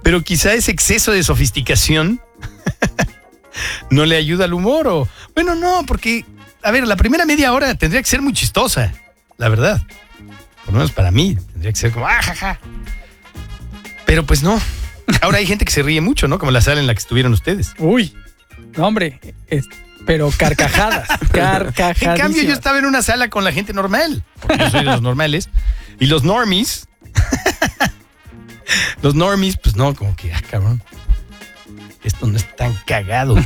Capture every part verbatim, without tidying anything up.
pero quizá ese exceso de sofisticación no le ayuda al humor. O bueno, no, porque, a ver, la primera media hora tendría que ser muy chistosa, la verdad. Por lo menos para mí, tendría que ser como, ah, jaja. Pero pues no. Ahora hay gente que se ríe mucho, ¿no? Como la sala en la que estuvieron ustedes. Uy, no, hombre, es, pero carcajadas, carcajadas. En cambio, yo estaba en una sala con la gente normal, porque yo soy de los normales. Y los normies, los normies, pues no, como que, ah, cabrón, esto no es tan cagado.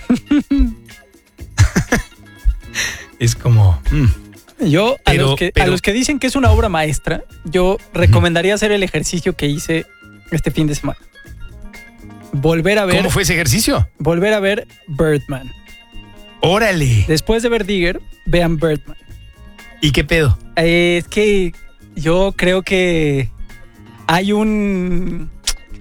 Es como... Mm. Yo, a, pero, los que, pero, a los que dicen que es una obra maestra, yo recomendaría hacer el ejercicio que hice este fin de semana. Volver a ver... ¿Cómo fue ese ejercicio? Volver a ver Birdman. ¡Órale! Después de ver Digger, vean Birdman. ¿Y qué pedo? Eh, es que yo creo que hay un...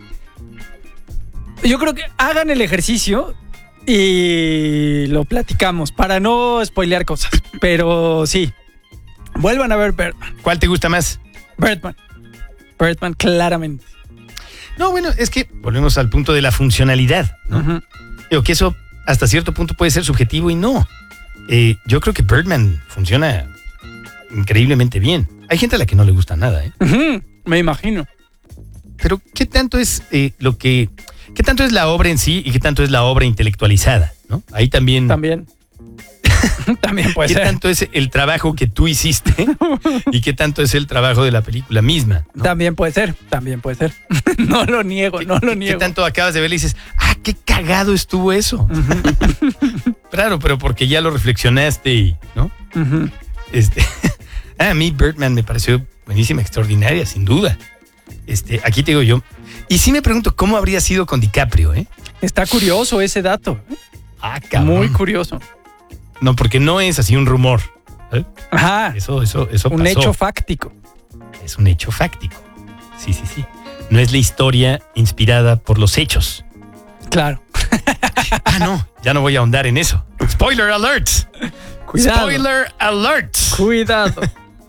Yo creo que hagan el ejercicio y lo platicamos para no spoilear cosas. Pero sí, vuelvan a ver Birdman. ¿Cuál te gusta más? Birdman. Birdman, claramente. No, bueno, es que volvemos al punto de la funcionalidad, ¿no? Uh-huh. Digo que eso hasta cierto punto puede ser subjetivo y no. Eh, yo creo que Birdman funciona increíblemente bien. Hay gente a la que no le gusta nada, ¿eh? Uh-huh. Me imagino. Pero ¿qué tanto es eh, lo que... ¿Qué tanto es la obra en sí y qué tanto es la obra intelectualizada, ¿no? Ahí también... También. También puede ¿Qué ser. ¿Qué tanto es el trabajo que tú hiciste y qué tanto es el trabajo de la película misma, ¿no? También puede ser, también puede ser. No lo niego, no lo ¿Qué, niego. ¿Qué tanto acabas de ver y dices, ah, qué cagado estuvo eso? Uh-huh. Claro, pero porque ya lo reflexionaste y, ¿no? Uh-huh. Este, a mí Birdman me pareció buenísima, extraordinaria, sin duda. Este, aquí te digo yo. Y sí me pregunto cómo habría sido con DiCaprio, ¿eh? Está curioso ese dato. Ah, cabrón. Muy curioso. No, porque no es así un rumor. ¿eh? Ajá. Eso, eso, eso un pasó. hecho fáctico. Es un hecho fáctico. Sí, sí, sí. No es la historia inspirada por los hechos. Claro. Ah, no. Ya no voy a ahondar en eso. Spoiler alert. Cuidado. Spoiler alert. Cuidado.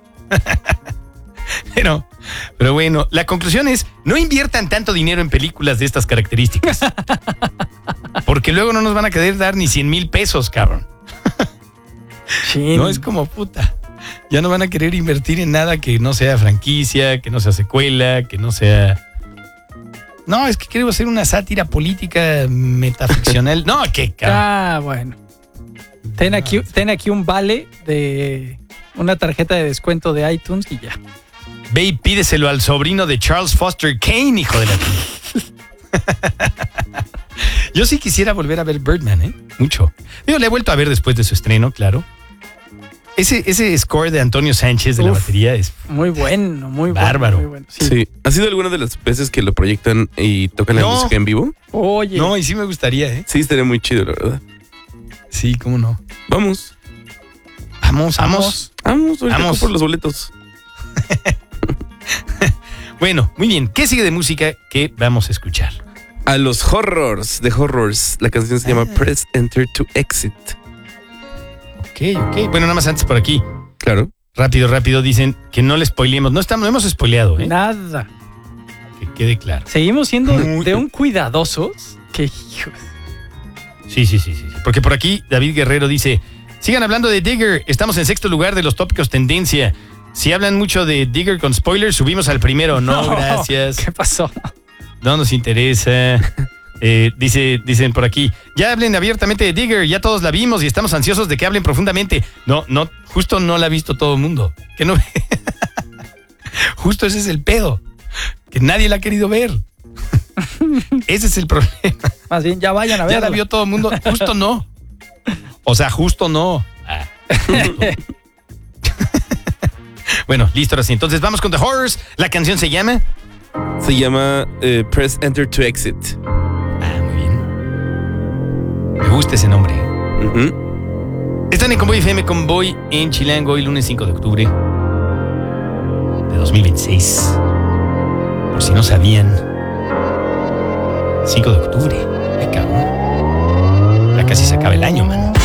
Pero, pero bueno, la conclusión es, no inviertan tanto dinero en películas de estas características. Porque luego no nos van a querer dar ni cien mil pesos, cabrón. Chin. No es como puta. Ya no van a querer invertir en nada que no sea franquicia, que no sea secuela, que no sea... No, es que quiero hacer una sátira política metaficcional. No, qué cabrón. Ah, bueno. Ten aquí, ten aquí un vale de una tarjeta de descuento de iTunes y ya. Ve y pídeselo al sobrino de Charles Foster Kane, hijo de la tía. Yo sí quisiera volver a ver Birdman, ¿eh? Mucho. Digo, le he vuelto a ver después de su estreno, claro. Ese, ese score de Antonio Sánchez de Uf, la batería es... Muy bueno, muy bárbaro. Bueno, muy bueno. Sí. sí. ¿Ha sido alguna de las veces que lo proyectan y tocan la no. música en vivo? Oye. No, y sí me gustaría, ¿eh? Sí, estaría muy chido, la verdad. Sí, cómo no. Vamos. Vamos, vamos. Vamos, ahorita vamos por los boletos. Bueno, muy bien. ¿Qué sigue de música que vamos a escuchar? A los Horrors, de Horrors. La canción se llama ah. Press Enter to Exit. Ok, ok. Bueno, nada más antes por aquí. Claro. Rápido, rápido. Dicen que no le spoileemos. No estamos, no hemos spoileado, ¿eh? Nada. Que quede claro. Seguimos siendo muy... de un cuidadosos. Que hijos. Sí, sí, sí, sí. Porque por aquí David Guerrero dice, sigan hablando de Digger. Estamos en sexto lugar de los tópicos tendencia. Si hablan mucho de Digger con spoilers, subimos al primero. No, no gracias. ¿Qué pasó? No nos interesa. Eh, dice, dicen por aquí, ya hablen abiertamente de Digger, ya todos la vimos y estamos ansiosos de que hablen profundamente. No, no, justo no la ha visto todo el mundo. Que no. Justo ese es el pedo. Que nadie la ha querido ver. Ese es el problema. Más bien, ya vayan a ver. Ya la vio todo el mundo. Justo no. O sea, justo no. Ah, justo. Bueno, listo, ahora sí. Entonces vamos con The Horrors. La canción se llama... Se llama uh, Press Enter to Exit. Ah, muy bien. Me gusta ese nombre. Uh-huh. Están en Convoy F M, Convoy en Chilango, el lunes cinco de octubre de dos mil veintiséis. Por si no sabían, cinco de octubre. Ay, cabrón. Ya casi se acaba el año, mano.